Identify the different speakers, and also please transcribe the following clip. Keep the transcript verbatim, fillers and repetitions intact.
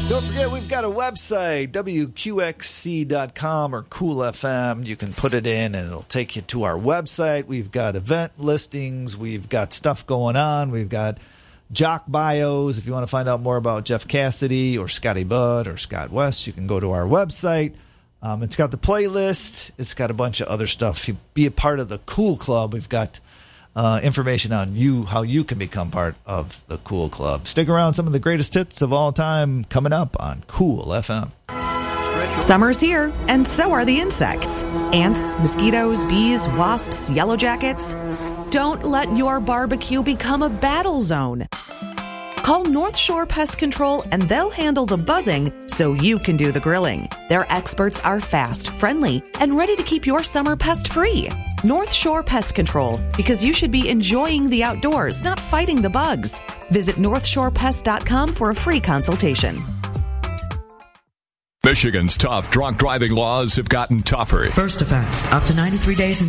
Speaker 1: Don't forget, we've got a website, W Q X C dot com or Cool F M. You can put it in, and it'll take you to our website. We've got event listings. We've got stuff going on. We've got jock bios. If you want to find out more about Jeff Cassidy or Scotty Budd or Scott West, you can go to our website. Um, it's got the playlist. It's got a bunch of other stuff. If you be a part of the Cool Club, we've got Uh, information on you, how you can become part of the Cool Club. Stick around. Some of the greatest hits of all time coming up on Cool F M.
Speaker 2: Summer's here, and so are the insects. Ants, mosquitoes, bees, wasps, yellow jackets. Don't let your barbecue become a battle zone. Call North Shore Pest Control, and they'll handle the buzzing so you can do the grilling. Their experts are fast, friendly, and ready to keep your summer pest-free. North Shore Pest Control, because you should be enjoying the outdoors, not fighting the bugs. Visit north shore pest dot com for a free consultation.
Speaker 3: Michigan's tough drunk driving laws have gotten tougher.
Speaker 4: First offense, up to ninety-three days in